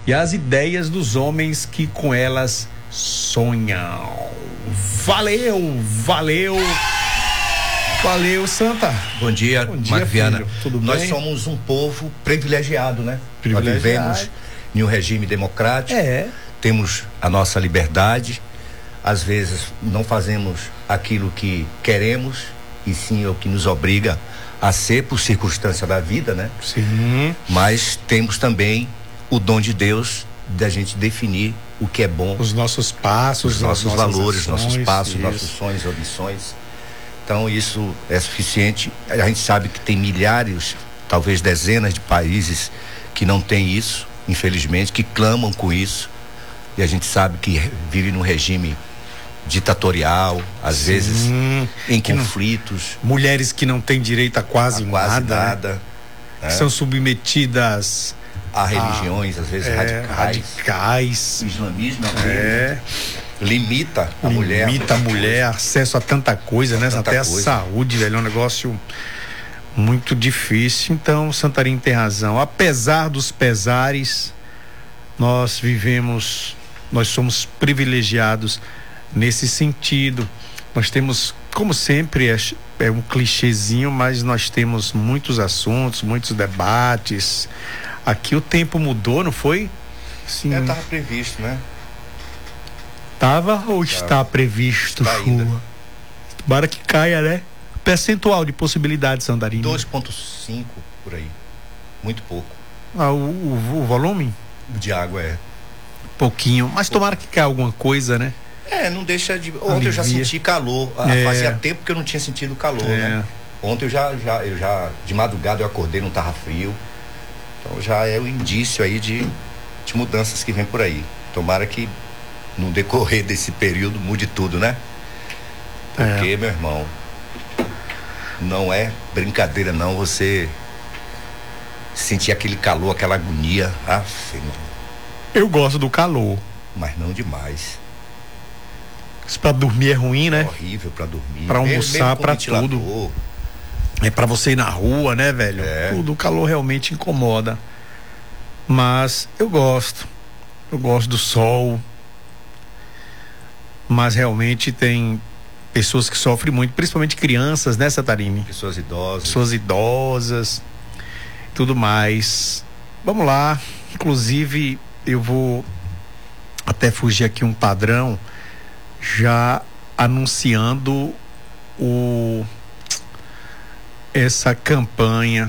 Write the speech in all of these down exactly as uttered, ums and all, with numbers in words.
e as ideias dos homens que com elas sonham. Valeu, valeu, valeu, Santa. Bom dia, Bom dia, Marviana. filho. Tudo Nós bem? somos um povo privilegiado, né? Privilegiado. Nós vivemos em um regime democrático, É. temos a nossa liberdade, às vezes não fazemos aquilo que queremos, e sim o que nos obriga a ser por circunstância da vida, né? Sim. Mas temos também o dom de Deus da gente definir o que é bom, Os nossos passos, os nossos as nossas valores, ações, nossos passos, isso. nossos sonhos, ambições. Então isso é suficiente. A gente sabe que tem milhares, talvez dezenas de países que não têm isso, infelizmente, que clamam com isso. E a gente sabe que vive num regime ditatorial, às Sim. vezes em Que não- conflitos, Mulheres que não têm direito a quase, a quase nada, né? nada, Que né? são submetidas Há religiões, às vezes é, radicais. radicais. O islamismo É, limita a mulher. limita a mulher, acesso a tanta coisa, né? Tanta Até a coisa. saúde, velho, é um negócio muito difícil. Então, Santarém tem razão. Apesar dos pesares, nós vivemos, nós somos privilegiados nesse sentido. Nós temos, como sempre, é, é um clichêzinho, mas nós temos muitos assuntos, muitos debates. Aqui o tempo mudou, não foi? Sim. É, estava previsto, né? Tava ou está previsto Está ainda. chuva? Tomara que caia, né? Percentual de possibilidade, Santarém. dois ponto cinco por aí. Muito pouco. Ah, o, o, o volume? De água é. Pouquinho. Mas tomara que caia alguma coisa, né? É, não deixa de. Ontem eu já Alivia. senti calor. Ah, É. Fazia tempo que eu não tinha sentido calor, É. né? Ontem eu já, já, eu já. De madrugada eu acordei, não tava frio. Então já é o indício aí de, de mudanças que vem por aí. Tomara que no decorrer desse período mude tudo, né? Porque, É. meu irmão, não é brincadeira não você sentir aquele calor, aquela agonia. Aff, Eu gosto do calor. mas não demais. Isso pra dormir é ruim, É né? horrível pra dormir. Pra Mesmo- almoçar, mesmo com pra ventilador. tudo. É pra você ir na rua, né, velho? É. Tudo, o calor realmente incomoda. Mas eu gosto. Eu gosto do sol. Mas realmente tem pessoas que sofrem muito, principalmente crianças, né, Santarém? Pessoas idosas. Pessoas idosas, tudo mais. Vamos lá. Inclusive, eu vou até fugir aqui um padrão, já anunciando o essa campanha.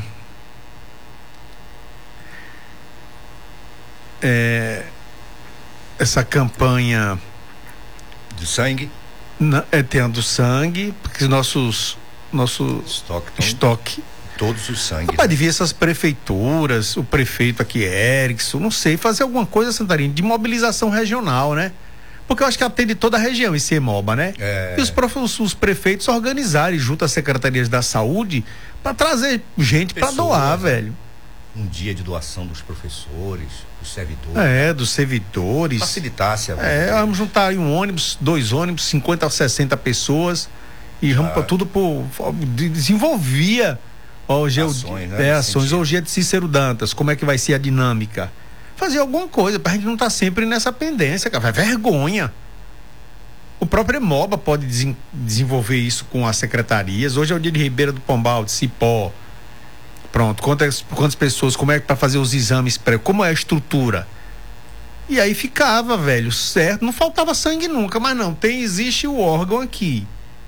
É, essa campanha De sangue, na- é, tem a do sangue, porque os nossos nosso estoque, então, estoque. todos os sangues. Rapaz, devia essas prefeituras, o prefeito aqui, Erickson, não sei, fazer alguma coisa, Santarém, de mobilização regional, né? Porque eu acho que atende toda a região esse EMOBA, né? É. E os, prof, os, os prefeitos se organizarem junto às secretarias da saúde para trazer gente para Pessoas, doar, né? velho. Um dia de doação dos professores, dos servidores. É, dos servidores. Facilitasse a vida. É, vamos juntar aí um ônibus, dois ônibus, cinquenta a sessenta pessoas e vamos para tudo por. Desenvolvia ó, hoje é o- Ações, né, é, nesse ações. sentido. Hoje é de Cícero Dantas, como é que vai ser a dinâmica? Fazer alguma coisa pra gente não estar sempre nessa pendência, cara. Vai vergonha. O próprio EMOBA pode desen- desenvolver isso com as secretarias. Hoje é o dia de Ribeira do Pombal, de Cipó. Pronto, quantas, quantas pessoas, como é que para fazer os exames, pré, como é a estrutura? E aí ficava, velho, certo, não faltava sangue nunca, mas não, tem, existe o órgão aqui.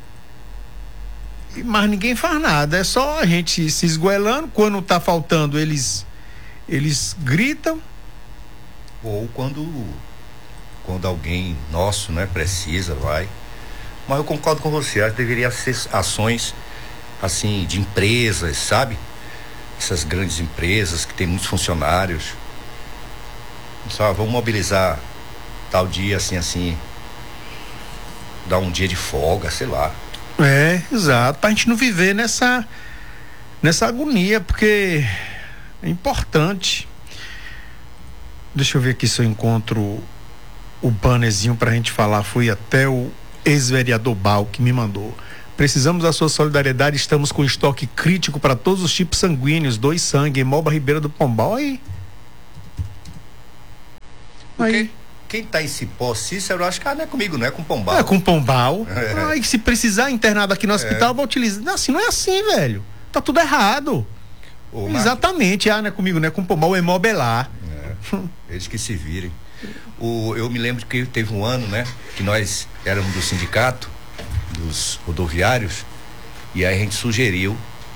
E- Mas ninguém faz nada, é só a gente se esgoelando, quando tá faltando eles eles gritam. Ou quando, quando alguém nosso, né, precisa, vai. Mas eu concordo com você, acho que deveria ser ações, assim, de empresas, sabe? Essas grandes empresas que tem muitos funcionários. Só vamos mobilizar tal dia, assim, assim. Dar um dia de folga, sei lá. É, exato, pra gente não viver nessa nessa agonia, porque é importante. Deixa eu ver aqui se eu encontro o bannerzinho pra gente falar. Fui até o ex-vereador Bal que me mandou. Precisamos da sua solidariedade, estamos com estoque crítico para todos os tipos sanguíneos, dois sangue, Moba Ribeira do Pombal. Aí Porque Aí. quem tá em Cipó, Cícero, eu acho que ah, não é comigo, não é com Pombal. É com Pombal. É. Aí se precisar internado aqui no hospital, vai utilizar. Não, assim, não é assim, velho. Tá tudo errado. Ô, Marcos, Exatamente. Ah, não é comigo, não é com Pombal, o Hemob é lá. é, eles que se virem. O, eu me lembro que teve um ano, né, que nós éramos do sindicato dos rodoviários, e aí a gente sugeriu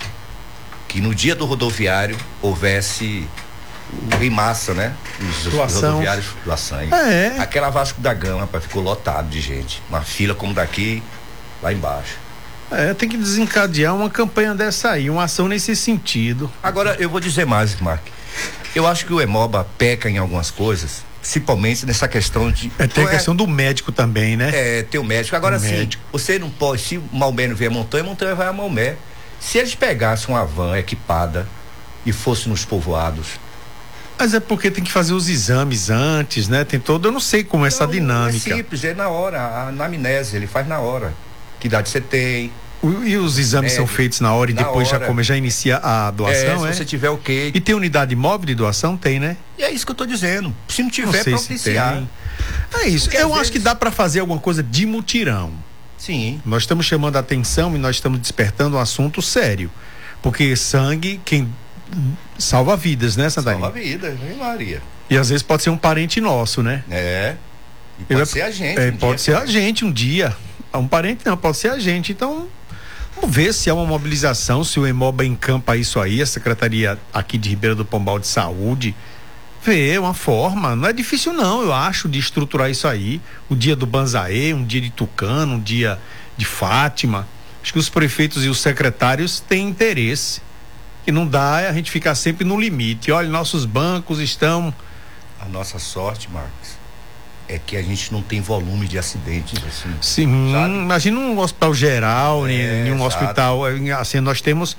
que no dia do rodoviário houvesse em massa, né? Os, os Doação. rodoviários doar sangue. É. Aquela Vasco da Gama, rapaz, ficou lotado de gente. Uma fila como daqui, lá embaixo. É, tem que desencadear uma campanha dessa aí, uma ação nesse sentido. Agora, eu vou dizer mais, Mark. Eu acho que o Hemoba peca em algumas coisas, principalmente nessa questão de... É, tem a é, questão do médico também, né? É, tem o médico. Agora O sim, médico. você não pode, se o Maomé não vier a Montanha, a Montanha vai a Maomé. Se eles pegassem uma van equipada e fossem nos povoados... Mas é porque tem que fazer os exames antes, né? Tem todo, eu não sei como é essa Não, dinâmica. É simples, é na hora, a anamnese, ele faz na hora. Que idade você tem? O- E os exames É, são feitos na hora e na depois já hora. come, já inicia a É, doação, se é? você tiver o quê? E tem unidade móvel de doação? Tem, né? E é isso que eu tô dizendo. Se não Não tiver, sei se propiciar. tem. É isso. Porque eu às acho vezes- que dá para fazer alguma coisa de mutirão. Sim. Nós estamos chamando a atenção e nós estamos despertando um assunto sério. Porque sangue, quem salva vidas, né, Santarém? Salva a vida, hein, Maria? E às vezes pode ser um parente nosso, né? É. E Ele pode vai- ser a gente. É, um pode dia, ser cara. a gente um dia. Um parente não, pode ser a gente. Então, vamos ver se há uma mobilização, se o Hemoba encampa isso aí, a Secretaria aqui de Ribeira do Pombal de Saúde. Ver uma forma. Não é difícil, não, eu acho, de estruturar isso aí. O dia do Banzaê, um dia de Tucano, um dia de Fátima. Acho que os prefeitos e os secretários têm interesse. E não dá é a gente ficar sempre no limite. Olha, nossos bancos estão. A nossa sorte, Marcos, é que a gente não tem volume de acidentes, assim. Sim, Sabe? imagina um hospital geral, É, em um exato. hospital, assim, nós temos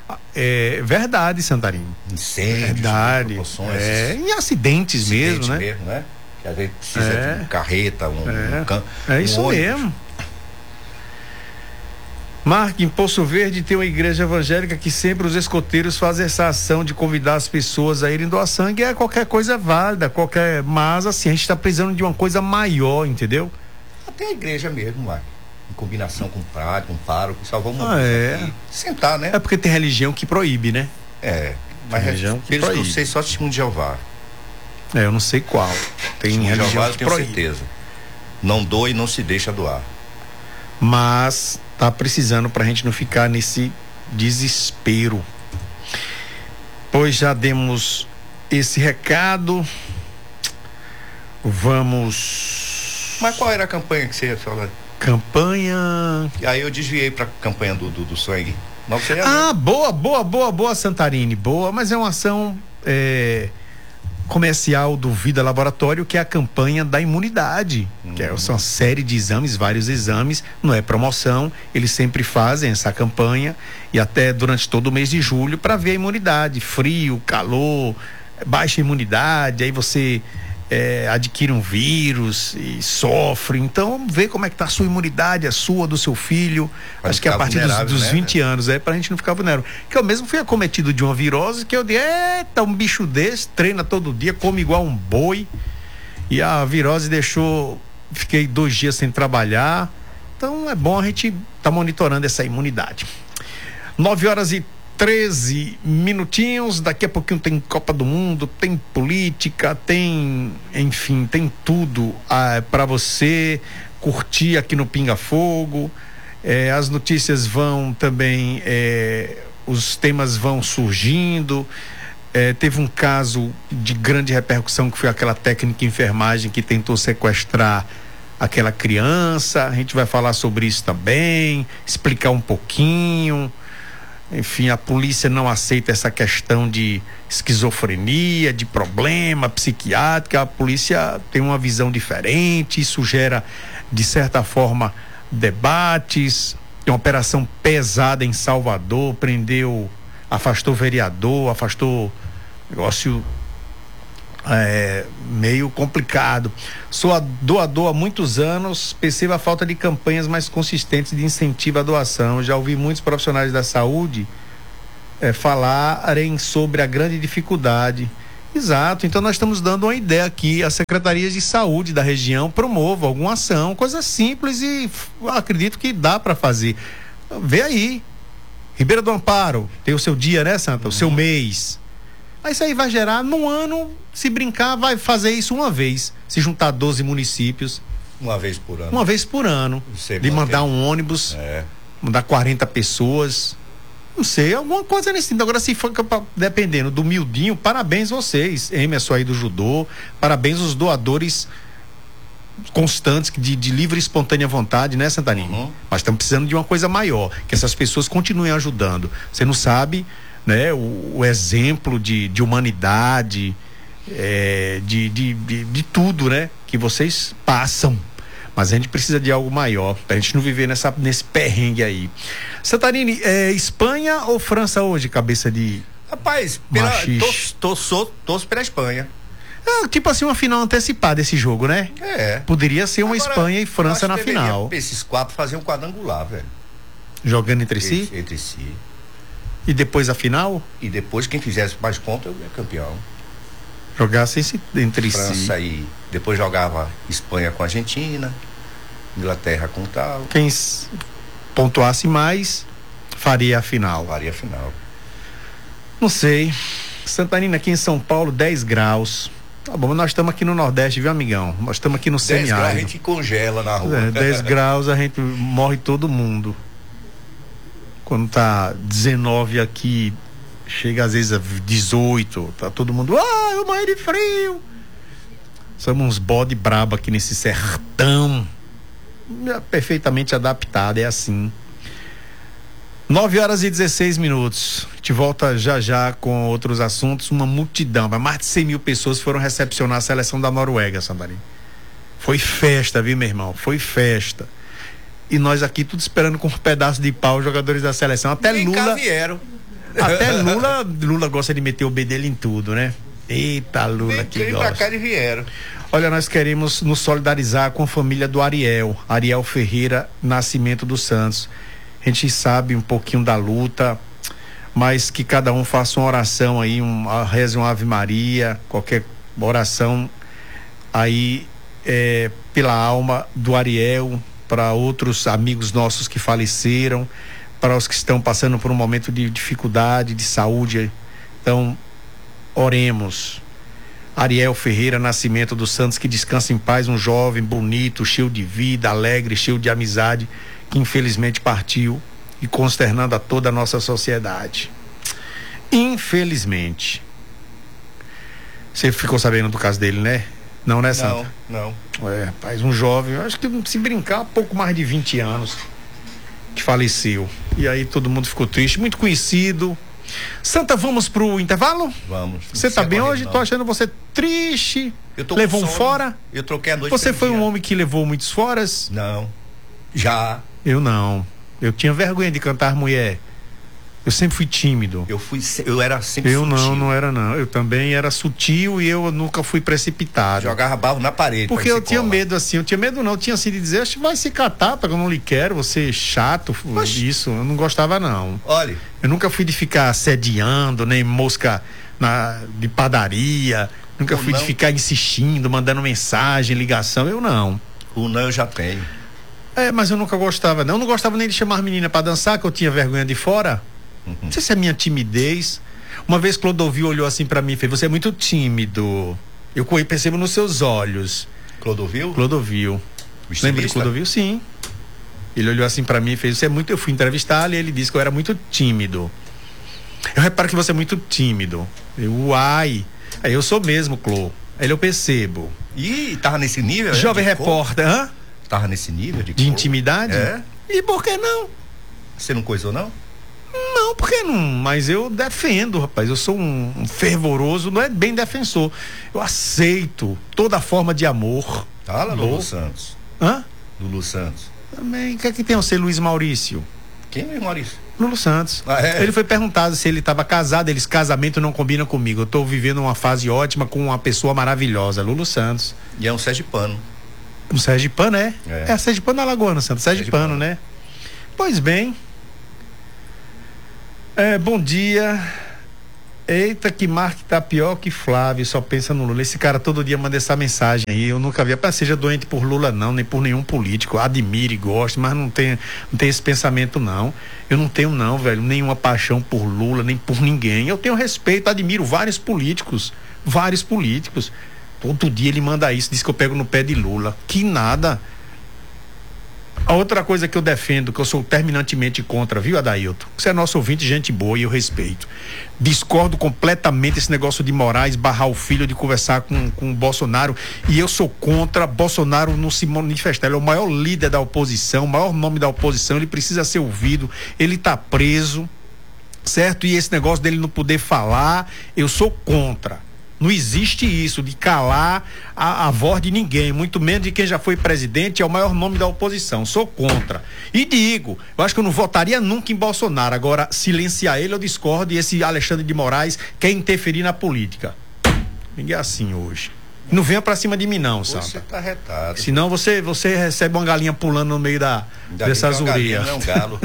é, verdade, Santarém. Incêndios, Verdade. proporções, É, em acidentes acidente mesmo, né? mesmo, né? Que a gente precisa É. de um carreta, um, É. um can... É um isso ônibus. mesmo. Marque, em Poço Verde tem uma igreja evangélica que sempre os escoteiros fazem essa ação de convidar as pessoas a irem doar sangue. É qualquer coisa válida, qualquer. Mas assim, a gente está precisando de uma coisa maior, entendeu? Até a igreja mesmo, Marcos. Em combinação com o prático, com o pároco, salvar uma Ah, é. aqui. Sentar, né? É porque tem religião que proíbe, né? É. Mas Religião é, que pelo que eu proíbe. sei, só testemunho de Jeová. É, eu não sei qual. Tem Testemunho de religião Jeová, eu que tenho proíbe. certeza. Não doa e não se deixa doar. Mas tá precisando pra gente não ficar nesse desespero. Pois já demos esse recado. Vamos. Mas qual era a campanha que você ia falar? Campanha. E aí eu desviei pra campanha do, do, do sangue. Mas você ia Ah, boa, boa, boa, boa, Santarine. Boa, mas é uma ação é, comercial do Vida Laboratório, que é a campanha da imunidade. Que é, são uma série de exames, vários exames, não é promoção, eles sempre fazem essa campanha e até durante todo o mês de julho para ver a imunidade, frio, calor, baixa imunidade, aí você é, adquire um vírus e sofre, então vê como é que tá a sua imunidade, a sua, do seu filho. Pra Acho que a ficar partir dos, vulnerável, dos né? vinte anos, é pra gente não ficar vulnerável. Que eu mesmo fui acometido de uma virose que eu disse, eita, um bicho desse, treina todo dia, come igual um boi, e a virose deixou, fiquei dois dias sem trabalhar. Então é bom a gente tá monitorando essa imunidade. Nove horas e treze minutinhos, daqui a pouquinho tem Copa do Mundo, tem política, tem, enfim, tem tudo ah, para você curtir aqui no Pinga Fogo. Eh, as notícias vão também, eh, os temas vão surgindo. Eh, teve um caso de grande repercussão que foi aquela técnica de enfermagem que tentou sequestrar aquela criança. A gente vai falar sobre isso também, explicar um pouquinho. Enfim, a polícia não aceita essa questão de esquizofrenia, de problema psiquiátrico. A polícia tem uma visão diferente, isso gera, de certa forma, debates. Tem uma operação pesada em Salvador, prendeu, afastou vereador, afastou negócio é, meio complicado. Sou doador há muitos anos, percebo a falta de campanhas mais consistentes de incentivo à doação. Já ouvi muitos profissionais da saúde é, falarem sobre a grande dificuldade. Exato, então nós estamos dando uma ideia aqui, as secretarias de saúde da região promovam alguma ação, coisa simples e acredito que dá para fazer. Vê aí, Ribeira do Amparo, tem o seu dia, né, Santa? Uhum. O seu mês. Aí isso aí vai gerar, num ano, se brincar, vai fazer isso uma vez, se juntar doze municípios. Uma vez por ano. Uma vez por ano, de mandar um ônibus, é. mandar quarenta pessoas... Não sei, alguma coisa nesse sentido. Agora, se for dependendo do miudinho, parabéns vocês, Emerson aí do judô, parabéns os doadores constantes de, de livre e espontânea vontade, né, Santarino? Uhum. Mas estamos precisando de uma coisa maior, que essas pessoas continuem ajudando. Você não sabe, né, o, o exemplo de, de humanidade, é, de, de, de, de tudo, né, que vocês passam. Mas a gente precisa de algo maior, pra gente não viver nessa, nesse perrengue aí. Santarini, é Espanha ou França hoje, cabeça de Rapaz, pela, tô, tô, torço pela Espanha. É, tipo assim, uma final antecipada esse jogo, né? É. Poderia ser uma Agora, Espanha e França na final. Esses quatro faziam um quadrangular, velho. Jogando entre si? Entre, entre si. E depois a final? E depois quem fizesse mais pontos é campeão. Jogassem entre França si. França e depois jogava Espanha com a Argentina, Inglaterra com tal. Quem pontuasse mais faria a final. Faria a final. Não sei. Santarina aqui em São Paulo, dez graus. Tá bom, nós estamos aqui no Nordeste, viu, amigão? Nós estamos aqui no semiárido. dez graus a gente congela na rua. É, dez graus a gente morre todo mundo. Quando tá dezenove aqui, chega às vezes a dezoito, tá todo mundo, ah, eu morri de frio. Somos uns bode brabo aqui nesse sertão. Perfeitamente adaptado, é assim. nove horas e dezesseis minutos. A gente volta já já com outros assuntos. Uma multidão, mais de cem mil pessoas foram recepcionar a seleção da Noruega, Santarém. Foi festa, viu, meu irmão? Foi festa. E nós aqui tudo esperando com um pedaço de pau os jogadores da seleção. Até Nem Lula. Cá vieram. Até Lula, Lula gosta de meter o B dele em tudo, né? Eita, Lula, Vem, que vem gosta. Pra cá e vieram. Olha, nós queremos nos solidarizar com a família do Ariel, Ariel Ferreira Nascimento dos Santos. A gente sabe um pouquinho da luta, mas que cada um faça uma oração aí, um, reze uma Ave Maria, qualquer oração aí é, pela alma do Ariel, para outros amigos nossos que faleceram, para os que estão passando por um momento de dificuldade, de saúde. Então, oremos. Ariel Ferreira Nascimento dos Santos, que descansa em paz, um jovem bonito, cheio de vida, alegre, cheio de amizade, que infelizmente partiu e consternando a toda a nossa sociedade. Infelizmente. Você ficou sabendo do caso dele, né? Não, né, Santa? Não, não. É, rapaz, um jovem, acho que se brincar, pouco mais de vinte anos, que faleceu. E aí todo mundo ficou triste, muito conhecido. Santa, vamos pro intervalo? Vamos. Você tá bem hoje? Não. Tô achando você triste. Eu tô levou um sono. fora? Eu troquei a noite. Você foi dia. um homem que levou muitos foras? Não. Já. Eu não. Eu tinha vergonha de cantar mulher. Eu sempre fui tímido. Eu fui, eu era sempre eu sutil. Eu não, não era não. Eu também era sutil e eu nunca fui precipitado. Jogava barro na parede. Porque eu tinha medo assim, eu tinha medo não, eu tinha assim de dizer, acho que vai se catar, porque eu não lhe quero, você chato, Oxi. Isso, eu não gostava não. Olha. Eu nunca fui de ficar assediando, nem mosca na, de padaria, nunca fui não. de ficar insistindo, mandando mensagem, ligação, eu não. O não eu já tenho. É, mas eu nunca gostava não, eu não gostava nem de chamar menina pra dançar, que eu tinha vergonha de fora. Uhum. Não sei se é minha timidez. Uma vez Clodovil olhou assim pra mim e fez, você é muito tímido. Eu percebo nos seus olhos. Clodovil? Clodovil. Lembra de Clodovil? Sim. Ele olhou assim pra mim e fez, você é muito, eu fui entrevistá-lo e ele disse que eu era muito tímido. Eu reparo que você é muito tímido. Eu, uai. Aí eu sou mesmo, Clô. Aí eu percebo. Ih, tava nesse nível? Jovem é, repórter, hã? Tava nesse nível de, de intimidade? É. E por que não? Você não coisou, não? Não, por que não? Mas eu defendo, rapaz. Eu sou um, um fervoroso, não é bem defensor. Eu aceito toda forma de amor. Fala, Lulu Santos. Hã? Lulu Santos. Também. O que é que tem você, Luiz Maurício? Quem é Maurício? Lulu Santos. Ah, é? Ele foi perguntado se ele estava casado. Eles, casamento não combina comigo. Eu estou vivendo uma fase ótima com uma pessoa maravilhosa. Lulu Santos. E é um sergipano. Um sergipano, é? É, é Sergipano Alagoano, Santos. Sergipano, né? Pois bem. É, bom dia. Eita, que Mark tá pior que Flávio, só pensa no Lula. Esse cara todo dia manda essa mensagem aí. Eu nunca vi. Rapaz, seja doente por Lula, não, nem por nenhum político. Admire, goste, mas não tem, não tem esse pensamento, não. Eu não tenho, não, velho, nenhuma paixão por Lula, nem por ninguém. Eu tenho respeito, admiro vários políticos. Vários políticos. Todo dia ele manda isso, diz que eu pego no pé de Lula. Que nada. A outra coisa que eu defendo, que eu sou terminantemente contra, viu, Adailton? Você é nosso ouvinte, gente boa e eu respeito. Discordo completamente esse negócio de Moraes barrar o filho de conversar com, com o Bolsonaro, e eu sou contra. Bolsonaro não se manifestar. Ele é o maior líder da oposição, o maior nome da oposição, ele precisa ser ouvido, ele tá preso, certo? E esse negócio dele não poder falar, eu sou contra. Não existe isso de calar a, a voz de ninguém, muito menos de quem já foi presidente, é o maior nome da oposição. Sou contra. E digo, eu acho que eu não votaria nunca em Bolsonaro. Agora, silenciar ele eu discordo, e esse Alexandre de Moraes quer interferir na política. Ninguém é assim hoje. Não venha pra cima de mim, não, Santa. Você tá retado. Senão você, você recebe uma galinha pulando no meio da, dessa azuria. Não é um galo.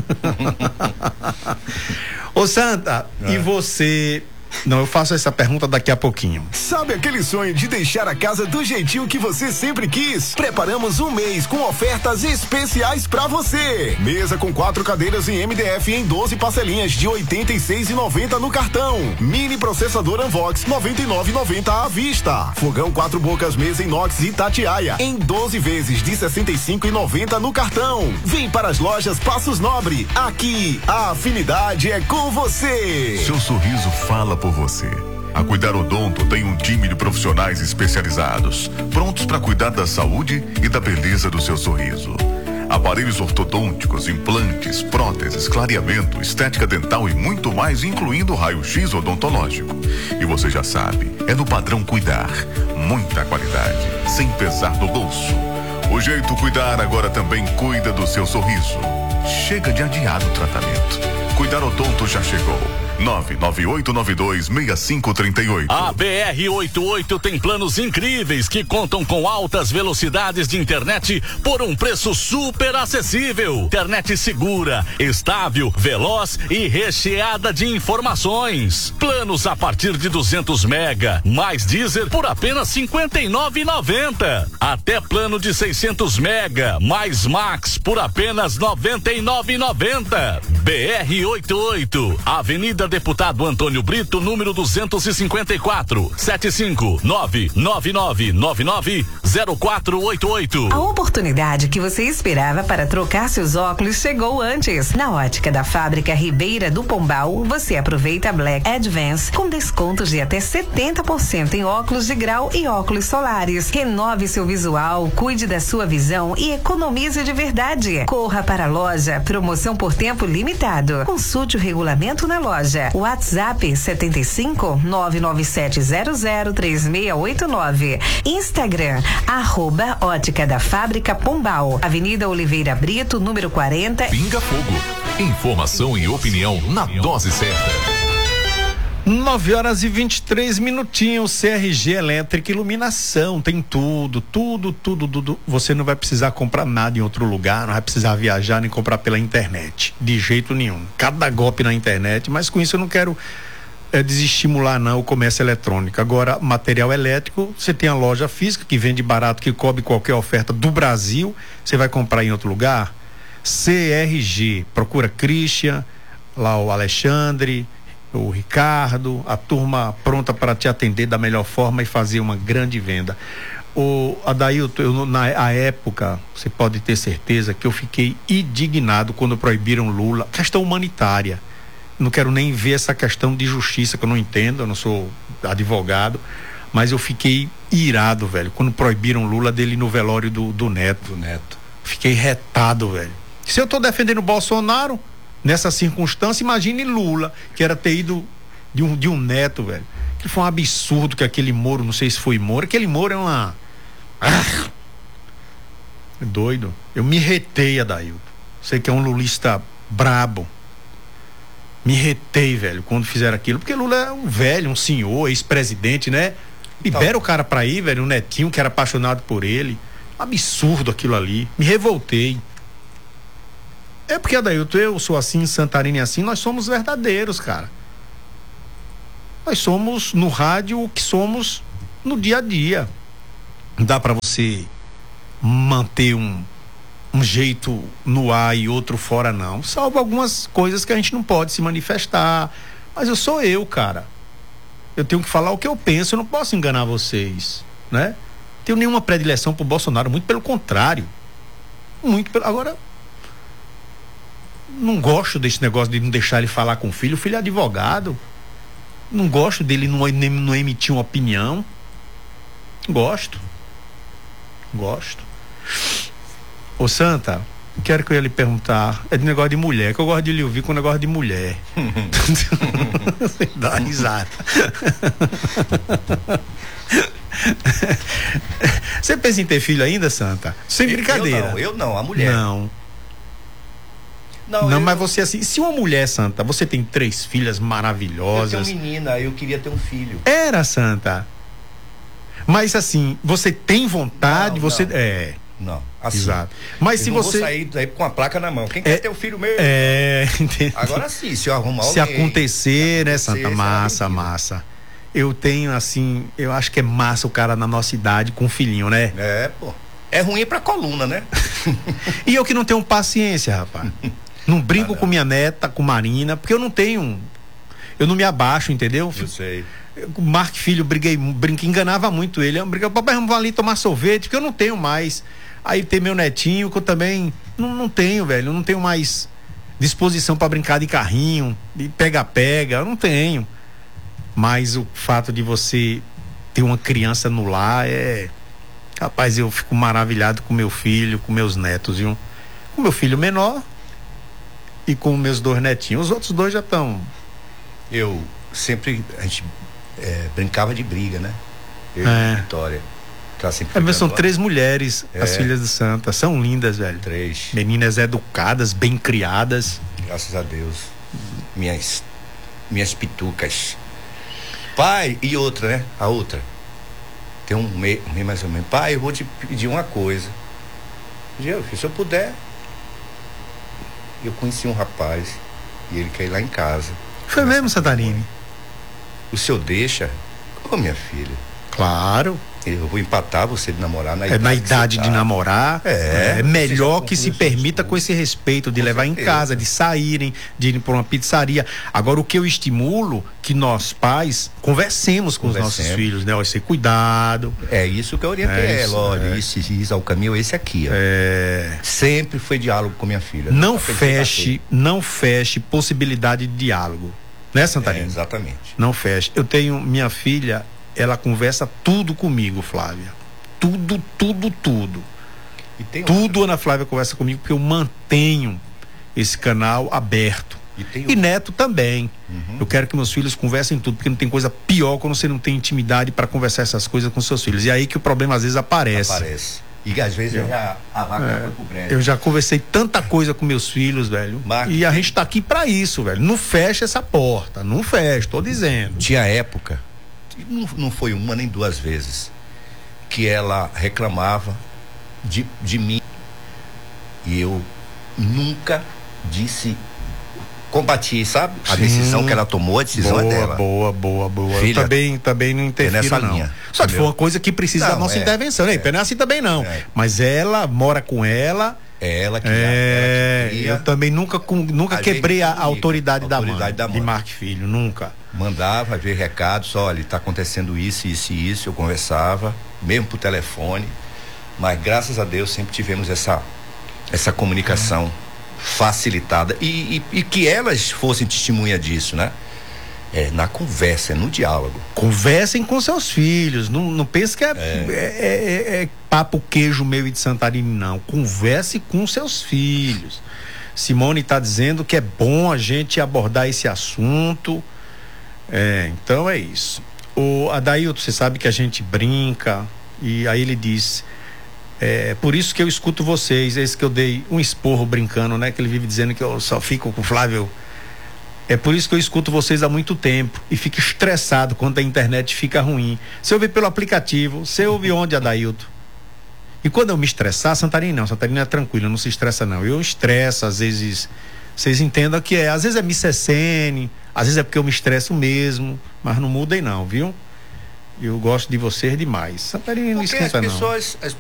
Ô, Santa, é. E você... Não, eu faço essa pergunta daqui a pouquinho. Sabe aquele sonho de deixar a casa do jeitinho que você sempre quis? Preparamos um mês com ofertas especiais pra você. Mesa com quatro cadeiras em M D F em doze parcelinhas de oitenta e seis reais e noventa centavos no cartão. Mini processador Unvox noventa e nove reais e noventa centavos à vista. Fogão quatro bocas mesa inox Itatiaia em doze vezes de sessenta e cinco reais e noventa centavos no cartão. Vem para as lojas Passos Nobre. Aqui a afinidade é com você. Seu sorriso fala por você. A Cuidar Odonto tem um time de profissionais especializados, prontos para cuidar da saúde e da beleza do seu sorriso. Aparelhos ortodônticos, implantes, próteses, clareamento, estética dental e muito mais, incluindo raio-x odontológico. E você já sabe, é no padrão Cuidar. Muita qualidade, sem pesar no bolso. O jeito Cuidar agora também cuida do seu sorriso. Chega de adiar o tratamento. Cuidar Odonto já chegou. nove nove oito nove dois seis cinco três oito. A B R oitenta e oito tem planos incríveis que contam com altas velocidades de internet por um preço super acessível. Internet segura, estável, veloz e recheada de informações. Planos a partir de duzentos mega, mais Deezer por apenas cinquenta e nove reais e noventa centavos. Até plano de seiscentos mega, mais Max por apenas noventa e nove reais e noventa centavos. B R oitenta e oito, Avenida Deputado Antônio Brito, número duzentos e cinquenta e quatro, sete cinco nove nove nove nove nove zero quatro oito oito. A oportunidade que você esperava para trocar seus óculos chegou antes. Na Ótica da Fábrica Ribeira do Pombal, você aproveita Black Advance com descontos de até setenta por cento em óculos de grau e óculos solares. Renove seu visual, cuide da sua visão e economize de verdade. Corra para a loja, promoção por tempo limitado. Consulte o regulamento na loja. WhatsApp setenta e cinco nove nove sete zero zero três seis oito nove. Instagram, arroba Ótica da Fábrica Pombal. Avenida Oliveira Brito, número quarenta. Pinga Fogo. Informação e opinião na dose certa. nove horas e vinte e três minutinhos. C R G Elétrica Iluminação, tem tudo, tudo, tudo, tudo. Você não vai precisar comprar nada em outro lugar, não vai precisar viajar nem comprar pela internet, de jeito nenhum. Cada golpe na internet, mas com isso eu não quero é, desestimular não o comércio eletrônico. Agora, material elétrico, você tem a loja física que vende barato, que cobre qualquer oferta do Brasil, você vai comprar em outro lugar? C R G, procura Christian, lá o Alexandre, o Ricardo, a turma pronta para te atender da melhor forma e fazer uma grande venda. O Adailton, eu, na a época, você pode ter certeza que eu fiquei indignado quando proibiram Lula, questão humanitária. Não quero nem ver essa questão de justiça, que eu não entendo, eu não sou advogado, mas eu fiquei irado, velho, quando proibiram Lula dele no velório do, do Neto. Do Neto. Fiquei retado, velho. Se eu tô defendendo Bolsonaro nessa circunstância, imagine Lula, que era ter ido de um, de um neto, velho. Que foi um absurdo que aquele Moro, não sei se foi Moro, aquele Moro é uma... Ah, doido. Eu me retei, Adailton. Sei que é um lulista brabo. Me retei, velho, quando fizeram aquilo, porque Lula é um velho, um senhor, ex-presidente, né? Libera o cara pra ir, velho, um netinho que era apaixonado por ele. Absurdo aquilo ali. Me revoltei. É porque, Adailton, eu sou assim, Santarém assim, nós somos verdadeiros, cara. Nós somos no rádio o que somos no dia a dia. Não dá para você manter um, um jeito no ar e outro fora, não. Salvo algumas coisas que a gente não pode se manifestar. Mas eu sou eu, cara. Eu tenho que falar o que eu penso, eu não posso enganar vocês, né? Não tenho nenhuma predileção pro Bolsonaro, muito pelo contrário. Muito pelo... Agora, não gosto desse negócio de não deixar ele falar com o filho. O filho é advogado. Não gosto dele não, não emitir uma opinião. Gosto. Gosto. Ô Santa, quero que eu ia lhe perguntar. É de negócio de mulher, que eu gosto de lhe ouvir com negócio de mulher. Você dá uma risada. Você pensa em ter filho ainda, Santa? Sem brincadeira. Eu não, eu não, a mulher. Não. Não, não eu... mas você assim, se uma mulher, Santa, você tem três filhas maravilhosas. Eu tenho menina, eu queria ter um filho. Era, Santa. Mas assim, você tem vontade, não, você não. é. Não, assim. Exato. Mas eu se não você vou sair daí com a placa na mão. Quem é, quer ter um filho meu? É, entendi. Agora sim, se eu arrumar Se alguém, acontecer, né, se Santa? acontecer, Massa, massa. Eu tenho assim, eu acho que é massa o cara na nossa idade com um filhinho, né? É, pô. É ruim pra coluna, né? E eu que não tenho paciência, rapaz. Não brinco ah, não. com minha neta, com Marina, porque eu não tenho. Eu não me abaixo, entendeu? Eu sei. O Marco Filho, briguei, brinquei, enganava muito ele. Eu briguei, papai, vamos ali tomar sorvete, porque eu não tenho mais. Aí tem meu netinho, que eu também não, não tenho, velho. Eu não tenho mais disposição para brincar de carrinho, de pega-pega. Eu não tenho. Mas o fato de você ter uma criança no lar é. Rapaz, eu fico maravilhado com meu filho, com meus netos, viu? Com meu filho menor e com meus dois netinhos. Os outros dois já estão. Eu sempre. A gente é, brincava de briga, né? Eu é. e Vitória. É, mas são três mulheres, é. as filhas de Santa. São lindas, velho. Três. Meninas educadas, bem criadas. Graças a Deus. Minhas, minhas pitucas. Pai, e outra, né? A outra. Tem um mês, um mês mais ou menos. Pai, eu vou te pedir uma coisa. Eu, se eu puder. Eu conheci um rapaz e ele quer ir lá em casa. Foi mesmo, Santarini? O senhor deixa? Ô, minha filha. Claro. Eu vou empatar você de namorar na é, idade. Na idade de tá. namorar. É. É melhor que se permita com esse respeito de com levar certeza. em casa, de saírem, de ir para uma pizzaria. Agora, o que eu estimulo que nós pais conversemos com conversemos. os nossos filhos, né? Ó, esse cuidado. É isso que eu orientei é ela. Olha, é. esse, esse, o caminho é esse aqui, ó. É. Sempre foi diálogo com minha filha. Não feche, não feche possibilidade de diálogo. Né, Santarém? É, exatamente. Não feche. Eu tenho minha filha, ela conversa tudo comigo, Flávia. Tudo, tudo, tudo. E tem tudo outra. Ana Flávia conversa comigo porque eu mantenho esse canal aberto. E, tem e Neto também. Uhum. Eu quero que meus filhos conversem tudo, porque não tem coisa pior quando você não tem intimidade para conversar essas coisas com seus filhos. E aí que o problema às vezes aparece. Aparece. E às vezes eu, já, a vaca é, foi pro brejo. Eu já conversei tanta coisa com meus filhos, velho. Marcos, e a gente tá aqui para isso, velho. Não fecha essa porta. Não fecha, tô dizendo. Tinha época, não, não foi uma nem duas vezes, que ela reclamava de, de mim. E eu nunca disse, combati, sabe? A Sim. decisão que ela tomou, a decisão boa, é dela. Boa, boa, boa. Filha, eu também, também não interfiro, é nessa não. linha. Só que foi uma coisa que precisa não, da nossa é, intervenção, né? É. Não é assim também não. É. Mas ela mora com ela. É ela que, é, ela que queria. Eu também nunca, com, nunca a quebrei a, a autoridade, da, autoridade mãe, da mãe. De Marco Filho, nunca. Mandava ver recados, olha, tá acontecendo isso, isso e isso. Eu conversava, mesmo por telefone. Mas graças a Deus sempre tivemos essa, essa comunicação. Hum. facilitada e, e, e que elas fossem testemunha disso, né? É na conversa, é no diálogo. Conversem com seus filhos, não, não pense que é, é. É, é, é papo queijo meu e de Santarém, não. Converse com seus filhos. Simone está dizendo que é bom a gente abordar esse assunto. É, então é isso. O Adailton, você sabe que a gente brinca e aí ele disse: é por isso que eu escuto vocês. É isso que eu dei um esporro brincando, né? Que ele vive dizendo que eu só fico com o Flávio. É por isso que eu escuto vocês há muito tempo e fico estressado quando a internet fica ruim. Você ouve pelo aplicativo, você ouve onde, Adailton? E quando eu me estressar, Santarém não, Santarém é tranquilo, não se estressa não. Eu estresso, às vezes, vocês entendam que é, às vezes é micecene, às vezes é porque eu me estresso mesmo, Mas não mudem não, viu? Eu gosto de vocês demais. Samparinho não Porque esquenta as não. pessoas, as